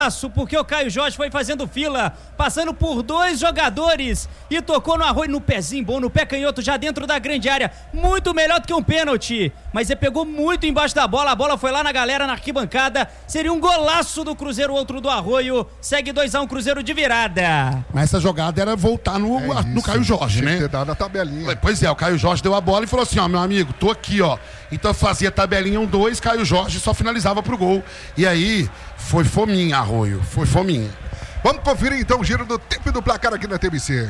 Porque o Caio Jorge foi fazendo fila, passando por 2 jogadores e tocou no Arroio, no pezinho bom, no pé canhoto, já dentro da grande área, muito melhor do que um pênalti, mas ele pegou muito embaixo da bola, a bola foi lá na galera, na arquibancada, seria um golaço do Cruzeiro, outro do Arroio, segue 2-1 Cruzeiro de virada. Mas essa jogada era voltar no Caio Jorge, né? Ter dado a tabelinha. Pois é, o Caio Jorge deu a bola e falou assim, ó, meu amigo, tô aqui, ó, então fazia tabelinha 1-2, Caio Jorge só finalizava pro gol, e aí foi fominha, Arroio, foi fominha. Vamos conferir então o giro do tempo e do placar aqui na TBC.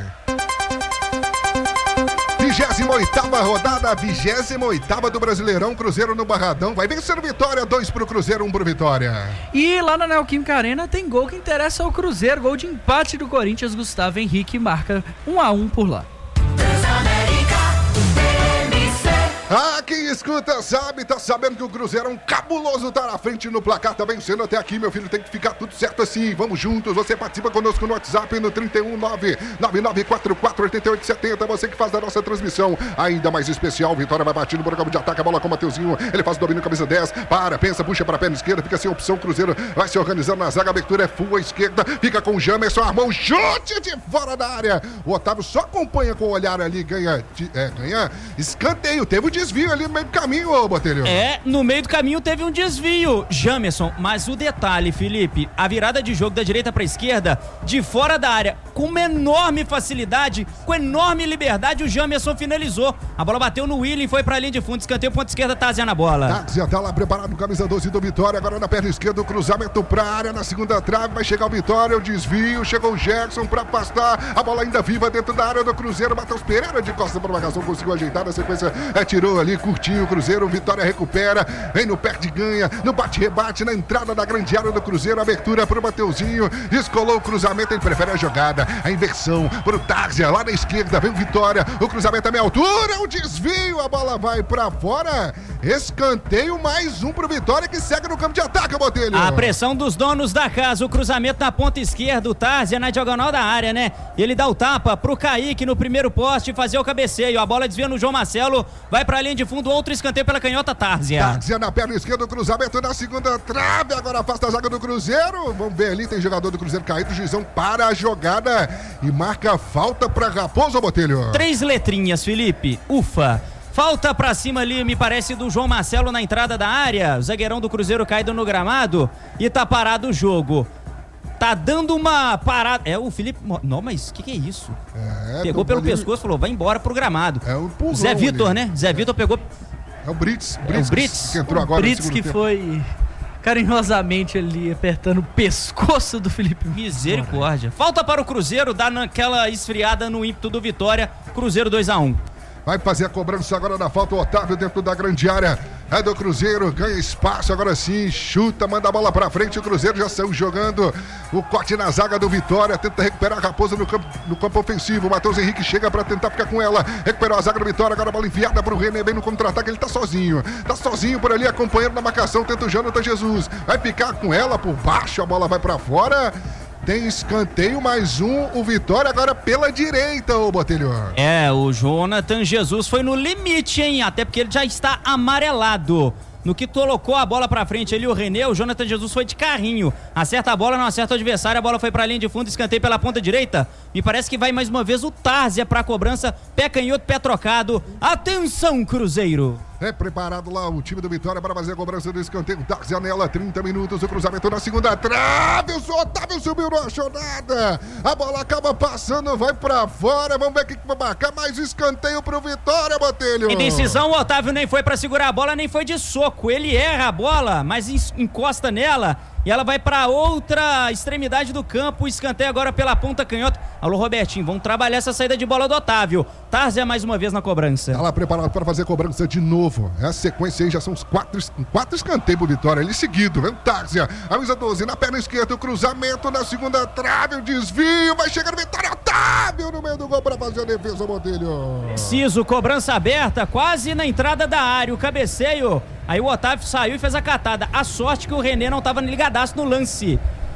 28ª rodada, 28ª do Brasileirão, Cruzeiro no Barradão, vai vencer o Vitória, 2 pro Cruzeiro, 1 pro Vitória. E lá na Neoquímica Arena tem gol que interessa ao Cruzeiro, gol de empate do Corinthians, Gustavo Henrique marca 1-1 por lá. Ah, quem escuta sabe, tá sabendo que o Cruzeiro é um cabuloso, tá na frente no placar, tá vencendo até aqui, meu filho, tem que ficar tudo certo assim, vamos juntos, você participa conosco no WhatsApp no 31999448870, você que faz da nossa transmissão ainda mais especial. Vitória vai batendo por campo de ataque, a bola com o Mateuzinho, ele faz o domínio, camisa 10, pensa, puxa para a perna esquerda, fica sem opção, Cruzeiro vai se organizando na zaga, a abertura é full à esquerda, fica com o Jamerson, armou um chute de fora da área, o Otávio só acompanha com o olhar ali, ganha escanteio, teve o desvio ali no meio do caminho, ô Botelho. No meio do caminho teve um desvio, Jamerson, mas o detalhe, Felipe, a virada de jogo da direita pra esquerda, de fora da área, com uma enorme facilidade, com enorme liberdade, o Jamerson finalizou. A bola bateu no Willian, foi pra linha de fundo, escanteio, ponta esquerda, Tárzia na bola. Tárzia tá lá preparado, camisa 12 do Vitória, agora na perna esquerda, o cruzamento pra área, na segunda trave, vai chegar o Vitória, o desvio, chegou o Jackson pra afastar, a bola ainda viva dentro da área do Cruzeiro, Matheus Pereira de costa pra marcação, conseguiu ajeitar, na sequência, tirou ali, curtinho o Cruzeiro, Vitória recupera, vem no perde ganha, no bate-rebate, na entrada da grande área do Cruzeiro, abertura pro Mateuzinho, descolou o cruzamento, ele prefere a jogada, a inversão pro Tárzia, lá na esquerda, vem o Vitória, o cruzamento à meia altura, o desvio, a bola vai pra fora, escanteio, mais um pro Vitória que segue no campo de ataque, Botelho. A pressão dos donos da casa, o cruzamento na ponta esquerda, o Tárzia na diagonal da área, né? Ele dá o tapa pro Kaique no primeiro poste, fazer o cabeceio, a bola desvia no João Marcelo, vai pra linha de fundo, outro escanteio pela canhota, Tárzia. Tárzia na perna esquerda, o cruzamento na segunda trave, agora afasta a zaga do Cruzeiro, vamos ver ali, tem jogador do Cruzeiro caído, o juizão para a jogada e marca falta pra Raposo, Botelho. 3 letrinhas, Felipe, ufa. Falta pra cima ali, me parece, do João Marcelo na entrada da área, o zagueirão do Cruzeiro caído no gramado e tá parado o jogo. Tá dando uma parada. O Felipe. Não, mas o que é isso? Pegou pelo pescoço e falou: vai embora pro gramado. O Zé Vitor, ali, né? Zé Vitor pegou. É o Brits. O Brits que entrou agora. O Brits que foi carinhosamente ali apertando o pescoço do Felipe. Misericórdia. Falta para o Cruzeiro, dá naquela esfriada no ímpeto do Vitória. Cruzeiro 2-1. Vai fazer a cobrança agora da falta, o Otávio dentro da grande área, é do Cruzeiro, ganha espaço, agora sim, chuta, manda a bola pra frente, o Cruzeiro já saiu jogando, o corte na zaga do Vitória, tenta recuperar a Raposa no campo ofensivo, o Matheus Henrique chega pra tentar ficar com ela, recuperou a zaga do Vitória, agora a bola enviada pro René, bem no contra-ataque, ele tá sozinho por ali, acompanhando na marcação, tenta o Jonathan Jesus, vai ficar com ela por baixo, a bola vai pra fora. Tem escanteio, mais um, o Vitória agora pela direita, ô Botelho. O Jonathan Jesus foi no limite, hein? Até porque ele já está amarelado. No que colocou a bola pra frente ali, o René, o Jonathan Jesus foi de carrinho. Acerta a bola, não acerta o adversário, a bola foi pra linha de fundo, escanteio pela ponta direita. Me parece que vai mais uma vez o Tárzia pra cobrança, pé canhoto, pé trocado. Atenção, Cruzeiro! Preparado lá o time do Vitória para fazer a cobrança do escanteio. Tárzia nela, 30 minutos, o cruzamento na segunda trave, o Otávio subiu, não achou nada. A bola acaba passando, vai pra fora, vamos ver o que vai marcar, mais escanteio pro Vitória, Botelho. Em decisão, o Otávio nem foi pra segurar a bola, nem foi de soco, ele erra a bola, mas encosta nela. E ela vai para outra extremidade do campo, o escanteio agora pela ponta canhota. Alô, Robertinho, vamos trabalhar essa saída de bola do Otávio. Tárzia mais uma vez na cobrança. Tá lá preparado para fazer a cobrança de novo. Essa sequência aí já são os quatro escanteios pro Vitória. Ele seguido, vem Tárzia, camisa 12 na perna esquerda, o cruzamento na segunda trave, o desvio, vai chegar o Vitória, Otávio no meio do gol para fazer a defesa, Botelho. Preciso, cobrança aberta, quase na entrada da área, o cabeceio. Aí o Otávio saiu e fez a catada. A sorte que o René não estava ligadaço no lance.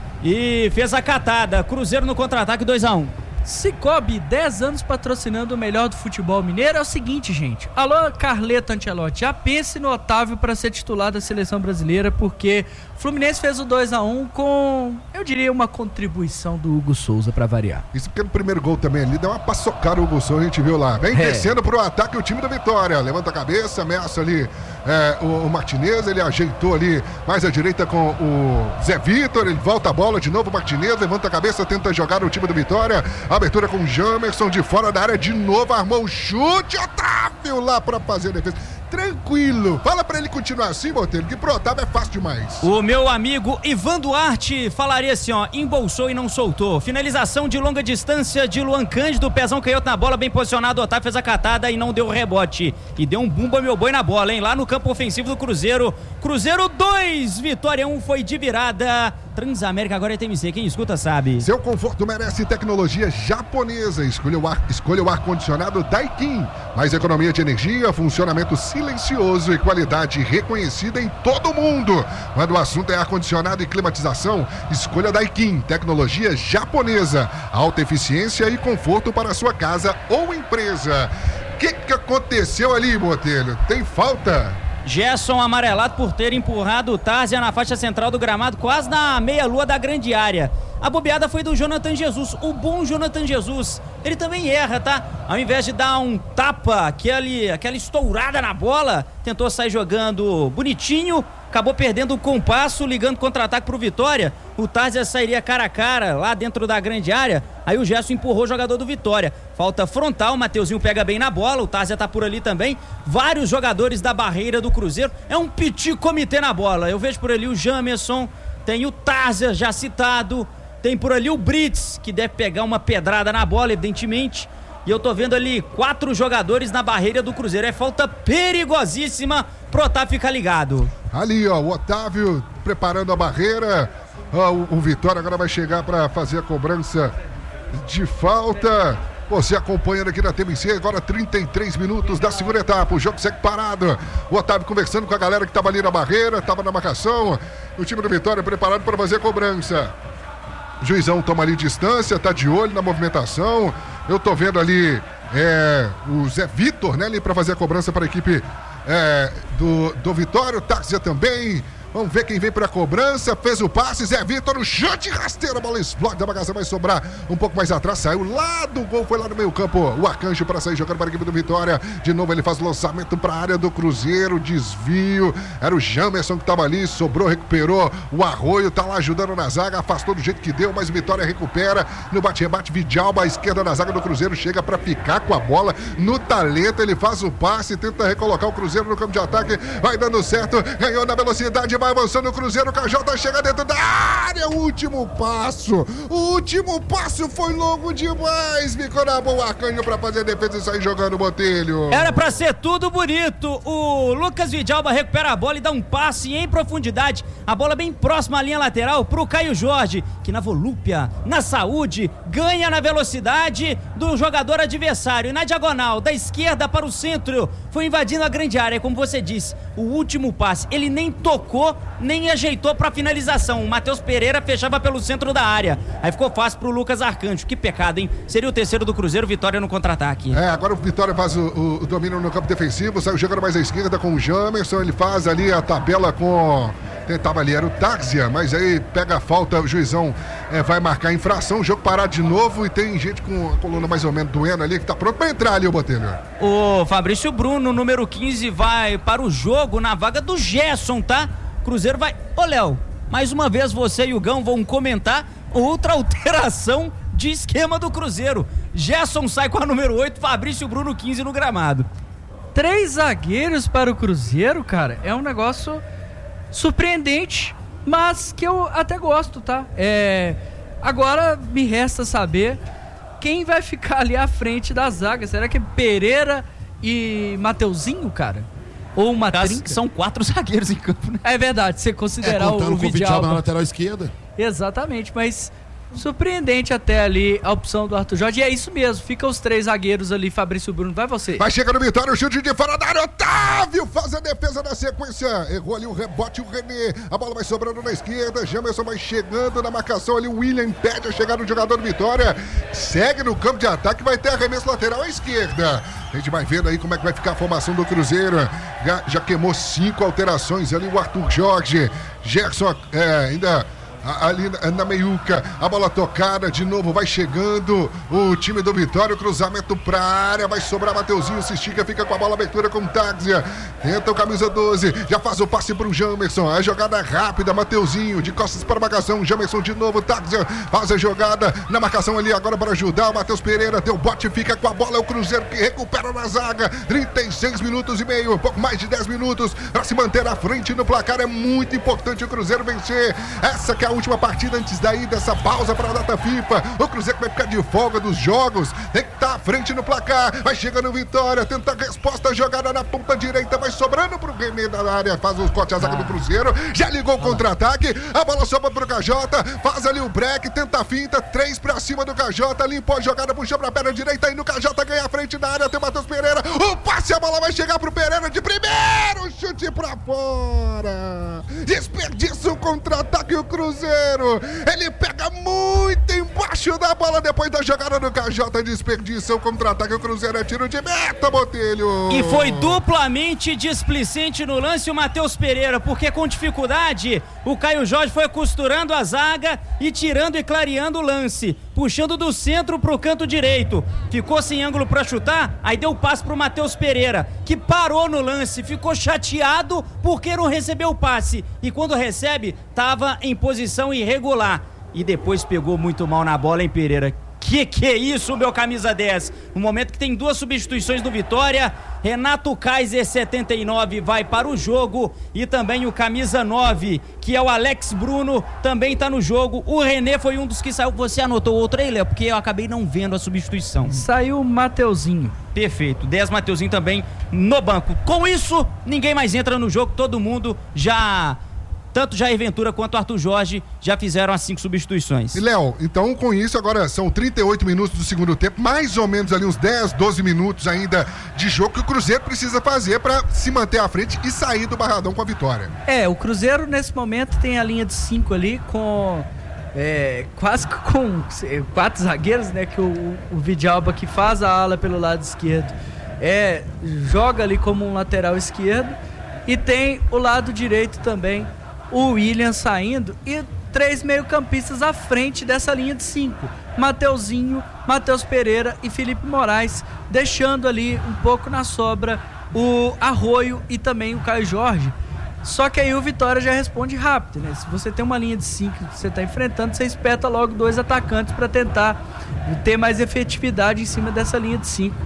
E fez a catada. Cruzeiro no contra-ataque, 2-1. Cicobi, 10 anos patrocinando o melhor do futebol mineiro. É o seguinte, gente. Alô, Carleto Ancelotti, já pense no Otávio para ser titular da seleção brasileira, porque O Fluminense fez o 2-1 com, eu diria, uma contribuição do Hugo Souza pra variar. Isso porque no primeiro gol também ali deu uma paçocada o Hugo Souza, a gente viu lá. Vem descendo pro ataque o time da Vitória. Levanta a cabeça, ameaça ali o Martinez, ele ajeitou ali mais à direita com o Zé Vitor, ele volta a bola de novo, o Martinez levanta a cabeça, tenta jogar o time da Vitória. Abertura com o Jamerson de fora da área de novo, armou o chute, Otávio lá pra fazer a defesa. Tranquilo. Fala pra ele continuar assim, Botelho, que pro Otávio é fácil demais. O meu amigo Ivan Duarte falaria assim, ó, embolsou e não soltou. Finalização de longa distância de Luan Cândido, pezão canhoto na bola, bem posicionado, o Otávio fez a catada e não deu rebote. E deu um bumba meu boi na bola, hein, lá no campo ofensivo do Cruzeiro. Cruzeiro 2, Vitória 1 foi de virada. Transamérica agora é TMC, quem escuta sabe. Seu conforto merece tecnologia japonesa. Escolha o ar-condicionado Daikin. Mais economia de energia, funcionamento silencioso e qualidade reconhecida em todo o mundo. Quando o assunto é ar-condicionado e climatização, escolha Daikin, tecnologia japonesa. Alta eficiência e conforto para a sua casa ou empresa. O que aconteceu ali, Botelho? Tem falta? Gerson amarelado por ter empurrado o Tárzia na faixa central do gramado, quase na meia-lua da grande área. A bobeada foi do Jonathan Jesus, o bom Jonathan Jesus. Ele também erra, tá? Ao invés de dar um tapa, aquela estourada na bola, tentou sair jogando bonitinho, acabou perdendo o compasso, ligando contra-ataque pro Vitória. O Tárzia sairia cara a cara lá dentro da grande área. Aí o Gerson empurrou o jogador do Vitória. Falta frontal, o Mateuzinho pega bem na bola, o Tárzia tá por ali também. Vários jogadores da barreira do Cruzeiro. É um petit comitê na bola. Eu vejo por ali o Jamerson, tem o Tárzia já citado, tem por ali o Brits, que deve pegar uma pedrada na bola, evidentemente. E eu tô vendo ali 4 jogadores na barreira do Cruzeiro. É falta perigosíssima pro Otávio ficar ligado. Ali, ó, o Otávio preparando a barreira. O Vitória agora vai chegar para fazer a cobrança de falta. Você acompanhando aqui na TMC, agora 33 minutos da segunda etapa, o jogo segue parado. O Otávio conversando com a galera que estava ali na barreira, estava na marcação. O time do Vitória preparado para fazer a cobrança. O juizão toma ali distância, tá de olho na movimentação. Eu tô vendo ali o Zé Vitor, né, ali para fazer a cobrança para a equipe do Vitória. O Tárzia também. Vamos ver quem vem para a cobrança. Fez o passe, Zé Vitor, no chute rasteiro, a bola explode, a bagaça vai sobrar um pouco mais atrás, saiu lá do gol, foi lá no meio campo, o Arcanjo para sair jogando para a equipe do Vitória. De novo ele faz o lançamento para a área do Cruzeiro, desvio, era o Jamerson que estava ali, sobrou, recuperou, o Arroio tá lá ajudando na zaga, afastou do jeito que deu, mas o Vitória recupera, no bate-rebate, Vidalba à esquerda na zaga do Cruzeiro, chega para ficar com a bola, no talento ele faz o passe, tenta recolocar o Cruzeiro no campo de ataque, vai dando certo, ganhou na velocidade, vai avançando o Cruzeiro, o KJ chega dentro da área, o último passo foi longo demais, ficou na boa o Arcanjo pra fazer a defesa e sair jogando o Botelho. Era pra ser tudo bonito, o Lucas Vidalba recupera a bola e dá um passe em profundidade, a bola bem próxima à linha lateral pro Caio Jorge, que na volúpia, na saúde, ganha na velocidade do jogador adversário, e na diagonal, da esquerda para o centro, foi invadindo a grande área, como você disse, o último passe, ele nem tocou, nem ajeitou pra finalização. O Matheus Pereira fechava pelo centro da área. Aí ficou fácil pro Lucas Arcanjo. Que pecado, hein? Seria o terceiro do Cruzeiro, Vitória no contra-ataque. Agora o Vitória faz o domínio no campo defensivo, saiu jogando mais à esquerda com o Jamerson, ele faz ali a tabela com... Tentava ali, era o Tárzia, mas aí pega a falta, o juizão vai marcar a infração, o jogo parar de novo e tem gente com a coluna mais ou menos doendo ali, que tá pronto pra entrar ali, o Botelho. O Fabrício Bruno, número 15, vai para o jogo na vaga do Gerson, tá? Cruzeiro vai... Ô, Léo, mais uma vez você e o Gão vão comentar outra alteração de esquema do Cruzeiro. Gerson sai com a número 8, Fabrício Bruno 15 no gramado. 3 zagueiros para o Cruzeiro, cara, é um negócio surpreendente, mas que eu até gosto, tá? Agora me resta saber quem vai ficar ali à frente da zaga. Será que é Pereira e Mateuzinho, cara? Ou uma trinca? São 4 zagueiros em campo, né? É verdade, você considerar contando o com o Vidalba Vidalba na lateral esquerda. Exatamente, mas Surpreendente até ali a opção do Arthur Jorge. E é isso mesmo, fica os 3 zagueiros ali, Fabrício Bruno, vai você. Vai chegando o Vitória, o chute de fora da área, Otávio faz a defesa na sequência, errou ali o rebote, o René, a bola vai sobrando na esquerda, Jamerson vai chegando na marcação ali, o William impede a chegada do jogador do Vitória, segue no campo de ataque, vai ter arremesso lateral à esquerda. A gente vai vendo aí como é que vai ficar a formação do Cruzeiro. Já queimou 5 alterações ali o Arthur Jorge, Gerson ainda ali na meiuca, a bola tocada de novo, vai chegando o time do Vitória, o cruzamento pra área, vai sobrar Mateuzinho, se estica, fica com a bola, abertura com o Táxia, tenta o camisa 12, já faz o passe pro Jamerson, a jogada rápida, Mateuzinho, de costas para a marcação, Jamerson de novo, Táxia, faz a jogada na marcação ali agora para ajudar, o Matheus Pereira deu bote, fica com a bola, é o Cruzeiro que recupera na zaga, 36 minutos e meio, pouco mais de 10 minutos para se manter à frente no placar, é muito importante o Cruzeiro vencer, essa que é a última partida antes daí dessa pausa para a data FIFA. O Cruzeiro vai ficar de folga dos jogos, tem que estar à frente no placar, vai chegando Vitória, tenta a resposta, jogada na ponta direita, vai sobrando pro René da área, faz os cortes a zaga do Cruzeiro, já ligou o contra-ataque, a bola sobra pro Cajota, faz ali o break, tenta a finta, 3 pra cima do Cajota, limpou a jogada, puxou pra perna direita, aí no Cajota ganha a frente da área, tem o Matheus Pereira, o passe, a bola vai chegar pro Pereira de primeiro, chute pra fora, desperdiça o contra-ataque, o Cruzeiro, ele pega muito embaixo da bola depois da jogada do Cajota, desperdiça o contra-ataque, o Cruzeiro é tiro de meta, Botelho. E foi duplamente displicente no lance o Matheus Pereira, porque com dificuldade o Caio Jorge foi costurando a zaga e tirando e clareando o lance, puxando do centro pro canto direito, ficou sem ângulo pra chutar, aí deu o passe pro Matheus Pereira, que parou no lance, ficou chateado porque não recebeu o passe, e quando recebe, tava em posição irregular, e depois pegou muito mal na bola, hein, Pereira? Que é isso, meu camisa 10? No momento que tem 2 substituições do Vitória, Renato Kaiser, 79, vai para o jogo, e também o camisa 9, que é o Alex Bruno, também tá no jogo. O René foi um dos que saiu. Você anotou outro aí, Léo? Porque eu acabei não vendo a substituição. Saiu o Mateuzinho. Perfeito, 10 Mateuzinho também no banco. Com isso, ninguém mais entra no jogo, todo mundo já... Tanto Jair Ventura quanto Arthur Jorge já fizeram as 5 substituições. E Léo, então com isso agora são 38 minutos do segundo tempo, mais ou menos ali uns 10, 12 minutos ainda de jogo que o Cruzeiro precisa fazer para se manter à frente e sair do Barradão com a vitória. O Cruzeiro nesse momento tem a linha de 5 ali com... quase com 4 zagueiros, né? Que o Vidalba, que faz a ala pelo lado esquerdo, joga ali como um lateral esquerdo, e tem o lado direito também, o William saindo, e 3 meio-campistas à frente dessa linha de 5, Mateuzinho, Matheus Pereira e Felipe Moraes, deixando ali um pouco na sobra o Arroio e também o Caio Jorge. Só que aí o Vitória já responde rápido, né? Se você tem uma linha de 5 que você está enfrentando, você espeta logo 2 atacantes para tentar ter mais efetividade em cima dessa linha de 5.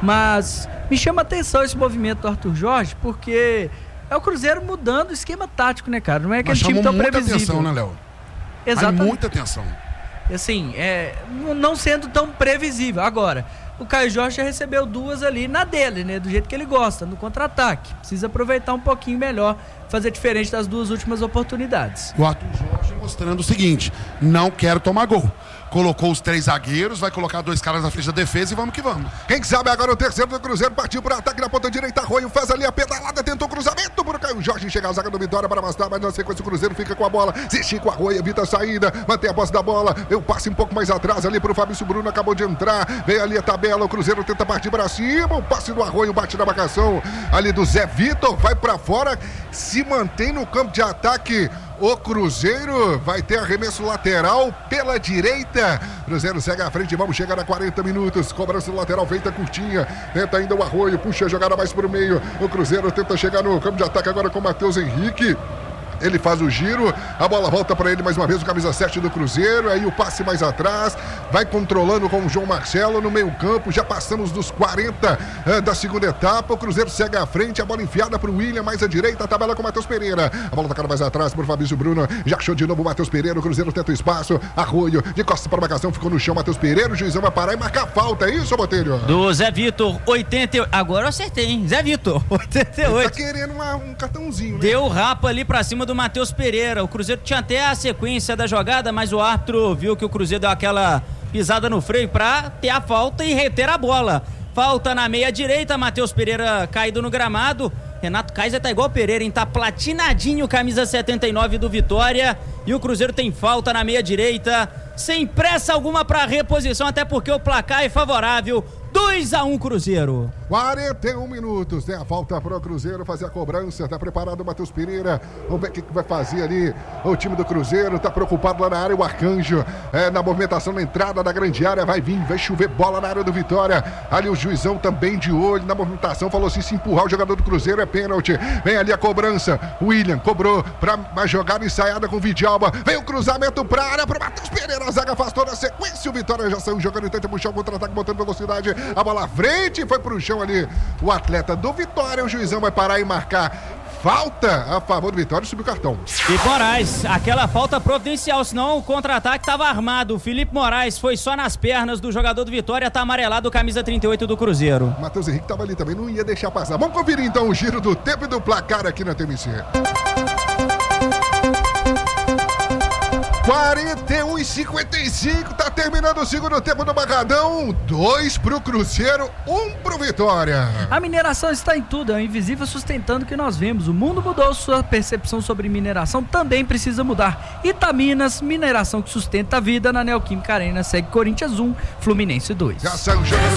Mas me chama a atenção esse movimento do Arthur Jorge, porque é o Cruzeiro mudando o esquema tático, né, cara? Não é aquele time tão previsível. Muita atenção, né, Léo? Exatamente. Muita atenção. Assim, não sendo tão previsível. Agora, o Caio Jorge já recebeu 2 ali na dele, né? Do jeito que ele gosta, no contra-ataque. Precisa aproveitar um pouquinho melhor, fazer diferente das 2 últimas oportunidades. O Arthur Jorge mostrando o seguinte: não quero tomar gol. Colocou os 3 zagueiros, vai colocar 2 caras na frente da defesa e vamos que vamos. Quem sabe agora o terceiro do Cruzeiro partiu para ataque na ponta direita, Arroio faz ali a pedalada, tentou o cruzamento para o Caio Jorge, chega a zaga do Vitória para afastar, mas na sequência o Cruzeiro fica com a bola, se estica o Arroio, evita a saída, mantém a posse da bola, eu passe um pouco mais atrás ali para o Fabrício Bruno, acabou de entrar, veio ali a tabela, o Cruzeiro tenta partir para cima, o passe do Arroio bate na marcação ali do Zé Vitor, vai para fora, se mantém no campo de ataque. O Cruzeiro vai ter arremesso lateral pela direita. Cruzeiro segue à frente, vamos chegar a 40 minutos. Cobrança lateral feita curtinha. Tenta ainda o Arroio, puxa a jogada mais para o meio. O Cruzeiro tenta chegar no campo de ataque agora com o Matheus Henrique. Ele faz o giro, a bola volta para ele mais uma vez, o camisa 7 do Cruzeiro, aí o passe mais atrás, vai controlando com o João Marcelo no meio campo, já passamos dos 40 da segunda etapa, o Cruzeiro segue à frente, a bola enfiada para o William, mais à direita, a tabela com o Matheus Pereira, a bola tocada mais atrás para o Fabrício Bruno, já achou de novo o Matheus Pereira, o Cruzeiro tenta o espaço, Arroio, de costas para a marcação, ficou no chão, Matheus Pereira, o juizão vai parar e marcar a falta, é isso, Botelho? Do Zé Vitor, 88, agora eu acertei, hein? Zé Vitor, 88. Ele tá querendo um cartãozinho, né? Deu rapa ali para cima do do Matheus Pereira. O Cruzeiro tinha até a sequência da jogada, mas o árbitro viu que o Cruzeiro deu aquela pisada no freio pra ter a falta e reter a bola. Falta na meia direita, Matheus Pereira caído no gramado. Renato Kaiser tá igual o Pereira, hein? Tá platinadinho, camisa 79 do Vitória. E o Cruzeiro tem falta na meia direita, sem pressa alguma pra reposição, até porque o placar é favorável. 2-1 Cruzeiro. 41 minutos, tem a falta pro Cruzeiro fazer a cobrança. Tá preparado o Matheus Pereira. Vamos ver o que vai fazer ali. O time do Cruzeiro tá preocupado lá na área. O Arcanjo na movimentação na entrada da grande área. Vai vir, vai chover bola na área do Vitória. Ali o juizão também de olho na movimentação. Falou assim: se empurrar o jogador do Cruzeiro é pênalti. Vem ali a cobrança. O William cobrou pra uma jogada ensaiada com o Vidalba. Vem o cruzamento pra área pro Matheus Pereira. A zaga afastou na sequência. O Vitória já saiu jogando, tenta puxar o contra-ataque, botando velocidade. A bola à frente, foi pro chão ali o atleta do Vitória. O juizão vai parar e marcar falta a favor do Vitória e subir o cartão. Felipe Moraes, aquela falta providencial, senão o contra-ataque estava armado. O Felipe Moraes foi só nas pernas do jogador do Vitória, tá amarelado, camisa 38 do Cruzeiro. Matheus Henrique tava ali também, não ia deixar passar. Vamos conferir então o giro do tempo e do placar aqui na TMC. 41:55, tá terminando o segundo tempo do Barradão. 2 pro Cruzeiro, 1 pro Vitória. A mineração está em tudo, é o invisível sustentando o que nós vemos. O mundo mudou, sua percepção sobre mineração também precisa mudar. Itaminas, mineração que sustenta a vida. Na Neoquímica Arena segue Corinthians 1, Fluminense 2. Já saiu o jogo.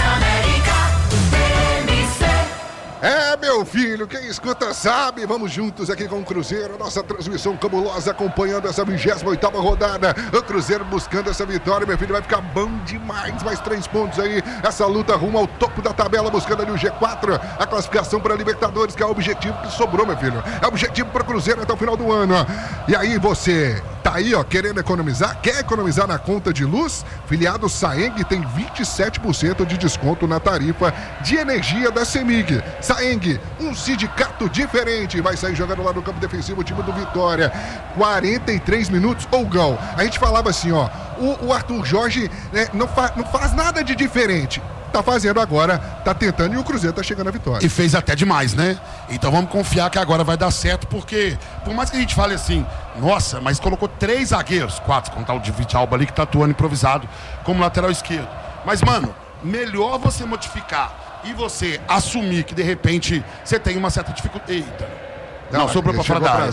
É, meu filho, quem escuta sabe. Vamos juntos aqui com o Cruzeiro, nossa transmissão cabulosa acompanhando essa 28ª rodada. O Cruzeiro buscando essa vitória, meu filho, vai ficar bom demais. Mais 3 pontos aí, essa luta rumo ao topo da tabela, buscando ali o G4, a classificação para a Libertadores, que é o objetivo que sobrou, meu filho. É o objetivo para o Cruzeiro até o final do ano. E aí você tá aí, ó, querendo economizar? Quer economizar na conta de luz? Filiado Saeng tem 27% de desconto na tarifa de energia da CEMIG. Saeng, um sindicato diferente, vai sair jogando lá no campo defensivo o time do Vitória. 43 minutos, ou gol. A gente falava assim, ó, o Arthur Jorge não faz nada de diferente. Tá fazendo agora, tá tentando, e o Cruzeiro tá chegando à vitória. E fez até demais, né? Então vamos confiar que agora vai dar certo, porque por mais que a gente fale assim, nossa, mas colocou 3 zagueiros, 4, contar o de Vidalba ali que tá atuando improvisado como lateral esquerdo. Mas, mano, melhor você modificar e você assumir que de repente você tem uma certa dificuldade. Eita. Não, sobrou pra fora da área.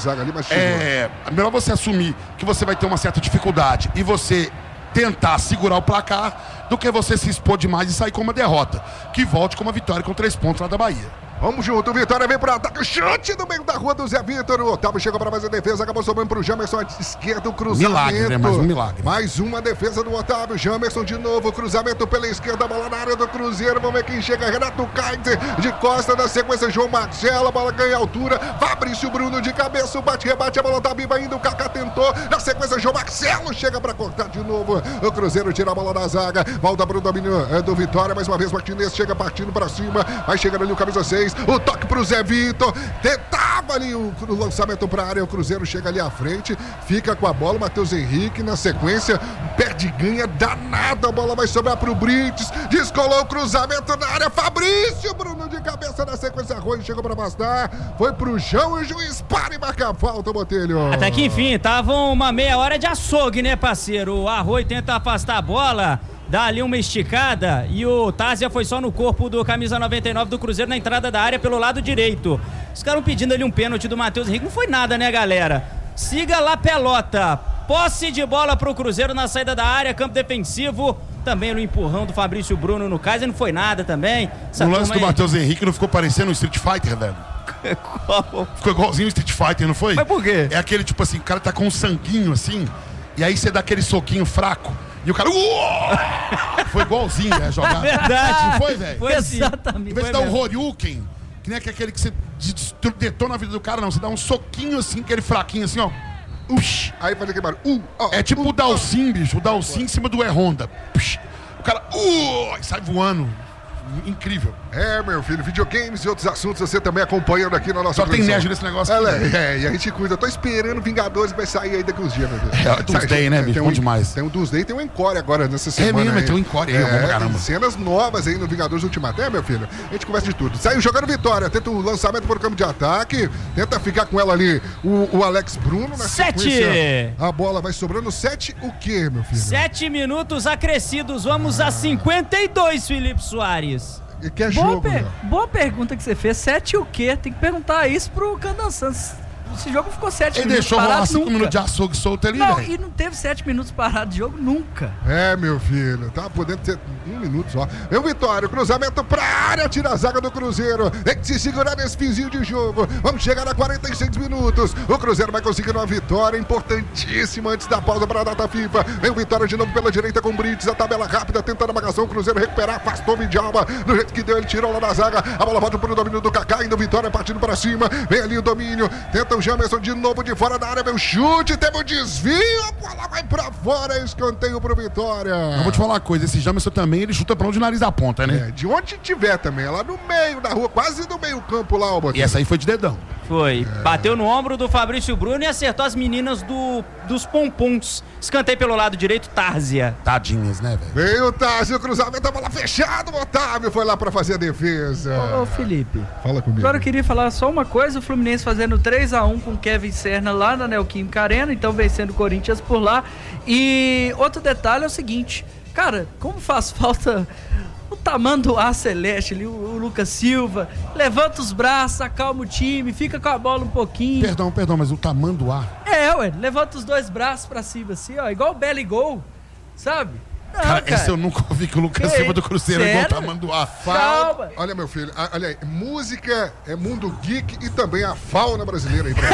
Melhor você assumir que você vai ter uma certa dificuldade e você tentar segurar o placar do que você se expor demais e sair com uma derrota. Que volte com uma vitória com 3 pontos lá da Bahia. Vamos junto, o Vitória vem pro ataque, chute no meio da rua do Zé Vitor. O Otávio chegou para fazer a defesa, acabou sobrando pro Jamerson à esquerda, o cruzamento. Milagre, né? Mais um milagre. Mais uma defesa do Otávio, Jamerson de novo, cruzamento pela esquerda, bola na área do Cruzeiro. Vamos ver quem chega, Renato Kaiser de costa, na sequência João Marcelo, a bola ganha altura, Fabrício Bruno de cabeça, o bate-rebate, a bola tá viva ainda, o Kaká tentou, na sequência João Marcelo chega para cortar de novo. O Cruzeiro tira a bola da zaga, volta pro domínio do Vitória, mais uma vez Martinez chega partindo para cima, vai chegando ali o camisa 6, o toque pro Zé Vitor, tentava ali o lançamento pra área, o Cruzeiro chega ali à frente, fica com a bola, Matheus Henrique na sequência, perde ganha danada, a bola vai sobrar pro Brites, descolou o cruzamento na área, Fabrício Bruno de cabeça na sequência, Arroio chegou pra afastar, foi pro chão e o juiz para e marca a falta, Botelho. Até que enfim, tava uma meia hora de açougue, né, parceiro? O Arroio tenta afastar a bola, dá ali uma esticada e o Tásia foi só no corpo do camisa 99 do Cruzeiro na entrada da área pelo lado direito. Os caras pedindo ali um pênalti do Matheus Henrique, não foi nada, né, galera? Siga lá, pelota. Posse de bola pro Cruzeiro na saída da área, campo defensivo. Também no empurrão do Fabrício Bruno no caso, não foi nada também. O lance do Matheus Henrique não ficou parecendo um Street Fighter, velho? Ficou igualzinho o Street Fighter, não foi? Mas por quê? É aquele tipo assim, o cara tá com um sanguinho assim, e aí você dá aquele soquinho fraco. E o cara. Foi igualzinho, né? Jogada. Verdade. Não foi, velho? Foi exatamente. Em vez de dar um Horyuken, que nem é aquele que você detona a vida do cara, não. Você dá um soquinho assim, aquele fraquinho assim, ó. Aí faz aquele barulho. É tipo o Dalcin, bicho. O Dalcin em cima do E-Honda. O cara. Sai voando. incrível. Meu filho, videogames e outros assuntos você também acompanhando aqui na nossa Só tem nerd nesse negócio aqui. E a gente cuida. Eu tô esperando Vingadores que vai sair aí daqui uns dias, meu filho. Doomsday, né, bicho? Bom demais. Tem um Doomsday e tem um Encore agora nessa semana. Mesmo, tem um Encore aí, caramba. Tem cenas novas aí no Vingadores Ultimato. Meu filho, a gente conversa de tudo. Saiu jogando vitória, tenta o lançamento por campo de ataque, tenta ficar com ela ali o Alex Bruno na 7. A bola vai sobrando 7 o quê, meu filho? 7 minutos acrescidos, vamos a 52, Felipe Soares. Que é jogo, boa pergunta que você fez. 7 o quê? Tem que perguntar isso pro Candan Santos. Esse jogo ficou 7 Ele minutos deixou parado rolar 5 nunca. minutos de açougue solto ali, Não, velho. e não teve 7 minutos parado de jogo nunca. Meu filho, tá podendo ter 1 minuto só. Vem o Vitória, cruzamento pra área, tira a zaga do Cruzeiro. Tem que se segurar nesse finzinho de jogo. Vamos chegar a 46 minutos. O Cruzeiro vai conseguir uma vitória importantíssima antes da pausa para a data FIFA. Vem o Vitória de novo pela direita com o Brits. A tabela rápida, tentando a marcação. O Cruzeiro recuperar, afastou o Vidalba. Do jeito que deu, ele tirou lá da zaga. A bola volta pro domínio do Kaká. Indo o Vitória partindo para cima. Vem ali o domínio. Tenta o Jamerson de novo de fora da área. Vem o chute, teve o desvio. A bola vai pra fora. Escanteio pro Vitória. Eu vou te falar uma coisa. Esse Jamerson também, ele chuta pra onde o nariz aponta, né? De onde tiver também. Lá no meio da rua, quase no meio campo lá, E essa aí foi de dedão. Foi. Bateu no ombro do Fabrício Bruno e acertou as meninas dos pompons. Escanteio pelo lado direito, Tárzia. Tadinhas, né, velho? Veio o Tárzio, cruzamento, a bola fechada. O Otávio foi lá pra fazer a defesa. Ô Felipe, fala comigo. agora eu queria falar só uma coisa. O Fluminense fazendo 3-1 com o Kevin Serna lá na Neoquímica Arena, então vencendo o Corinthians por lá. E outro detalhe é o seguinte, cara, como faz falta o Tamanduá Celeste ali, o Lucas Silva, levanta os braços, acalma o time, fica com a bola um pouquinho. Perdão, mas o Tamanduá. Levanta os 2 braços pra cima assim, ó, igual o Belly Gol, sabe? Não, cara, esse eu nunca ouvi que o Lucas Silva do Cruzeiro é igual o Tamanduá. Calma. Olha, meu filho, olha aí, música é mundo geek e também a fauna brasileira aí.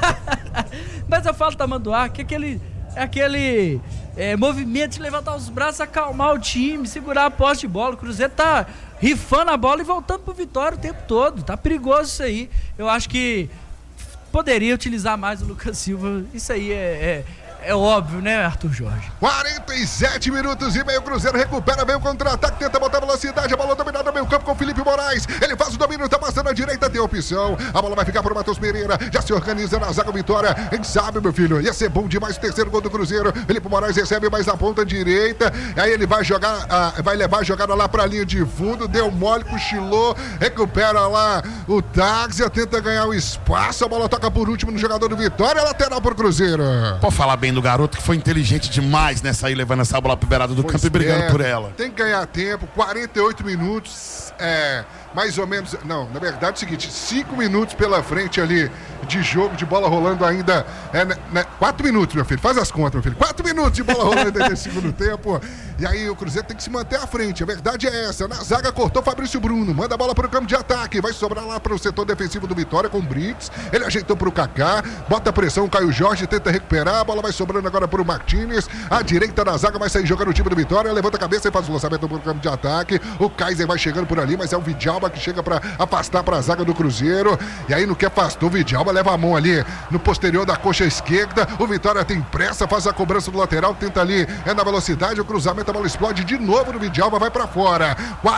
Mas eu falo Tamanduá, que aquele movimento de levantar os braços, acalmar o time, segurar a posse de bola. O Cruzeiro tá rifando a bola e voltando pro Vitória o tempo todo. Tá perigoso isso aí. Eu acho que poderia utilizar mais o Lucas Silva. Isso aí é óbvio, né, Arthur Jorge? 47 minutos e meio, o Cruzeiro recupera, vem o contra-ataque, tenta botar velocidade, a bola dominada no meio campo com o Felipe Moraes, ele faz o domínio, tá passando à direita, tem opção, a bola vai ficar pro Matheus Pereira, já se organiza na zaga Vitória, quem sabe, meu filho, ia ser bom demais o terceiro gol do Cruzeiro, Felipe Moraes recebe mais na ponta direita, aí ele vai jogar, vai levar a jogada lá pra linha de fundo, deu mole, cochilou, recupera lá o Táxia, tenta ganhar o espaço, a bola toca por último no jogador do Vitória, lateral pro Cruzeiro. Pode falar bem do garoto que foi inteligente demais nessa aí, levando essa bola pro beirado do campo e brigando por ela. Tem que ganhar tempo, 48 minutos, mais ou menos, não, na verdade é o seguinte, 5 minutos pela frente ali de jogo, de bola rolando ainda, 4 minutos, meu filho, faz as contas, meu filho, 4 minutos de bola rolando ainda nesse segundo tempo, e aí o Cruzeiro tem que se manter à frente, a verdade é essa, na zaga cortou Fabrício Bruno, manda a bola pro campo de ataque, vai sobrar lá pro setor defensivo do Vitória com o Brits, ele ajeitou pro Kaká, bota a pressão, Caio Jorge tenta recuperar, a bola vai sobrando agora pro Martínez, a direita da zaga vai sair jogando o time do Vitória, levanta a cabeça e faz o lançamento pro campo de ataque, o Kaiser vai chegando por ali, mas é o Vidalba que chega pra afastar pra zaga do Cruzeiro, e aí no que afastou o Vidalba, leva a mão ali no posterior da coxa esquerda, o Vitória tem pressa, faz a cobrança do lateral, tenta ali, na velocidade, o cruzamento, a bola explode de novo no Vidalba, vai pra fora,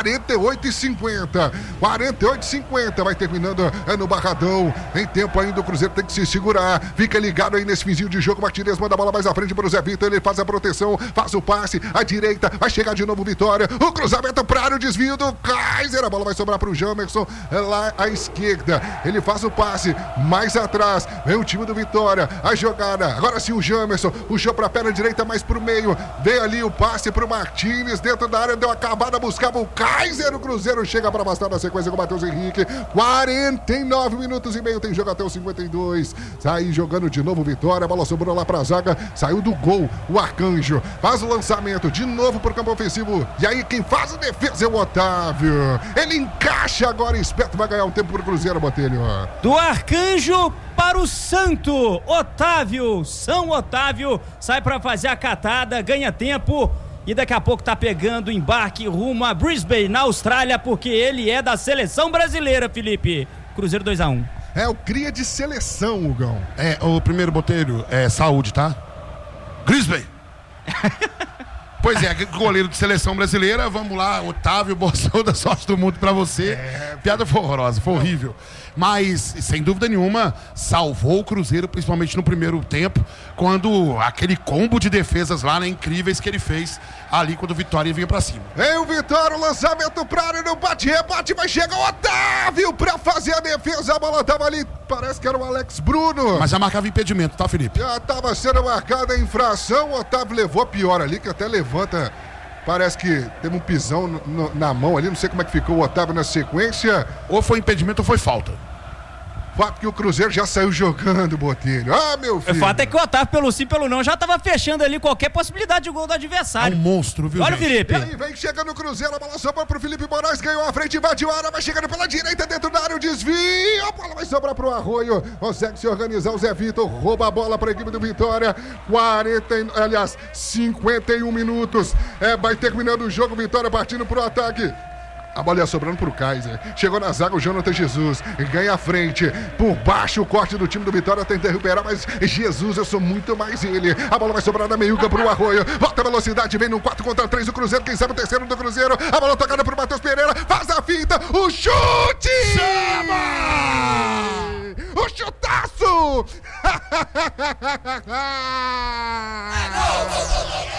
48:50, vai terminando no Barradão, tem tempo ainda, o Cruzeiro tem que se segurar, fica ligado aí nesse finzinho de jogo, Martínez manda a bola mais à frente para o Zé Vitor, ele faz a proteção, faz o passe, à direita, vai chegar de novo o Vitória, o cruzamento para área, o desvio do Kaiser, a bola vai sobrar para o Jamerson, lá à esquerda, ele faz o passe, mais atrás, vem o time do Vitória, a jogada, agora sim o Jamerson, puxou para a perna direita, mais para o meio, veio ali o passe para o Martínez, dentro da área, deu a acabada, buscava o Kaiser, o Cruzeiro chega para afastar na sequência com o Matheus Henrique, 49 minutos e meio, tem jogo até os 52, sai jogando de novo o Vitória, a bola sobrou lá pra zaga, saiu do gol, o Arcanjo, faz o lançamento, de novo pro campo ofensivo, e aí quem faz a defesa é o Otávio, ele encaixa agora, esperto, vai ganhar um tempo pro Cruzeiro, Botelho. Do Arcanjo para o Santo, São Otávio, sai pra fazer a catada, ganha tempo, e daqui a pouco tá pegando o embarque rumo a Brisbane, na Austrália, porque ele é da seleção brasileira, Felipe. Cruzeiro 2-1. É o cria de seleção, Hugão. O primeiro, Botelho, saúde, tá? Brisbane. Pois é, goleiro de seleção brasileira, vamos lá, Otávio Bossouda, sorte do mundo pra você. Piada foi horrorosa, foi horrível. Mas, sem dúvida nenhuma, salvou o Cruzeiro, principalmente no primeiro tempo, quando aquele combo de defesas lá, né, incríveis que ele fez ali quando o Vitória vinha pra cima. Vem o Vitória, o lançamento pra área, no bate-rebate, vai chegar o Otávio pra fazer a defesa, a bola tava ali, parece que era o Alex Bruno. Mas já marcava impedimento, tá, Felipe? Já tava sendo marcada a infração, o Otávio levou a pior ali, que até levanta, parece que teve um pisão na mão ali, não sei como é que ficou o Otávio na sequência. Ou foi impedimento ou foi falta. Fato que o Cruzeiro já saiu jogando, Botelho. Ah, meu filho. O fato é que o Otávio, pelo sim, pelo não, já tava fechando ali qualquer possibilidade de gol do É adversário. um monstro, viu, Olha gente? o Felipe. E aí vem chegando o Cruzeiro, a bola sobra pro Felipe Moraes, ganhou a frente, invadiu a área, vai chegando pela direita, dentro da área, o desvio, a bola vai sobrar pro Arroio, consegue se organizar, o Zé Vitor rouba a bola pra equipe do Vitória, 51 minutos, vai terminando o jogo, Vitória partindo pro ataque. A bola ia sobrando pro Kaiser. Chegou na zaga o Jonathan Jesus. Ganha a frente. Por baixo o corte do time do Vitória. Tenta recuperar, mas Jesus, eu sou muito mais ele. A bola vai sobrar na meiuca pro Arroio. Volta a velocidade. Vem no 4 contra 3 o Cruzeiro. Quem sabe o terceiro do Cruzeiro. A bola tocada pro Matheus Pereira. Faz a finta. O chute! Chama! O chutaço!